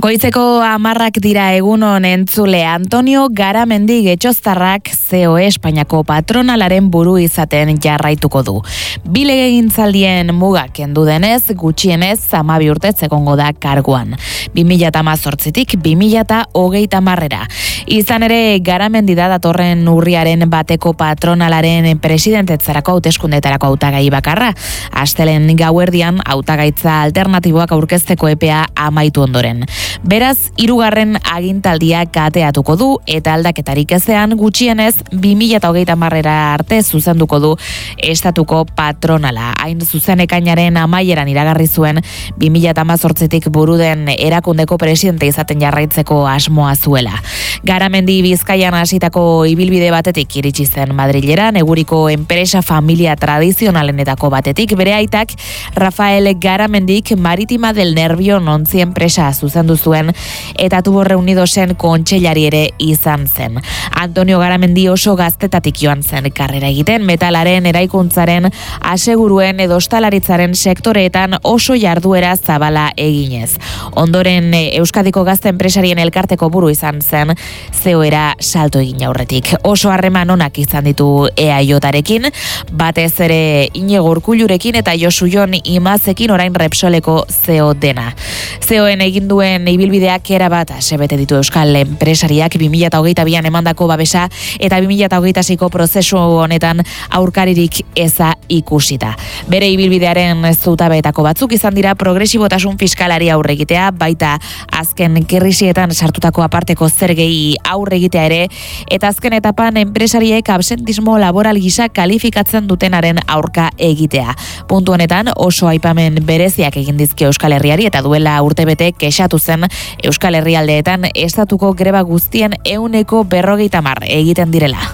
Goizeko 10 dira egunon entzule. Antonio Garamendi Getxoztarrak COE Espainiako patronalaren buru izaten jarraituko du. Bi legegintzaldien mugak kendu denez, gutxienez 12 urtez egongo da karguan. 2018tik 2030era. Izan ere, Garamendi da datorren urriaren bateko patronalaren presidentetzarako hauteskundeetarako hautagai bakarra. Astelen gauerdian hautagaitza alternatiboak aurkezteko epea amaitu ondoren. Beraz, 3. agintaldia kateatuko du eta aldaketarik ezean gutxienez 2030era arte zuzenduko du estatuko patronala. Hain zuzen ekainaren amaieran iragarri zuen 2018tik buru den erakundeko presidente izaten jarraitzeko asmoa zuela. Garamendi Bizkaian hasitako ibilbide batetik iritsi zen Madrilera, neguriko enpresa familia tradizionalenetako batetik bere aitak Rafael Garamendik Maritima del Nervio nontzi enpresa zuzendu zuen eta Tubos Reunidosen kontseilari ere izan zen. Antonio Garamendi oso gaztetatik joan zen karrera egiten, metalaren, eraikuntzaren, aseguruen edo ostalaritzaren sektoreetan oso jarduera zabala eginez. Ondoren Euskadiko gazte enpresarien elkarteko buru izan zen, COEra salto egin aurretik. Oso harreman onak izan ditu EAJarekin, batez ere Iñigo Urkullurekin eta Josu Jon Imazekin orain Repsoleko CEO dena. COen egin duen ibilbideak erabat asebete ditu euskal enpresariak 2022an emandako babesa eta 2026ko prozesu honetan aurkaririk eza ikusita. Bere ibilbidearen zutabeetako batzuk izan dira progresibotasun fiskalari aurre egitea, baita azken krisietan sartutako aparteko zergei aurre egitea ere, eta azken etapan enpresariek absentismo laboral gisa kalifikatzen dutenaren aurka egitea. Puntu honetan oso aipamen bereziak egin dizkio Euskal Herriari eta duela urtebete kexatu zen Euskal Herrialdeetan estatuko greba guztien 150 egiten direla.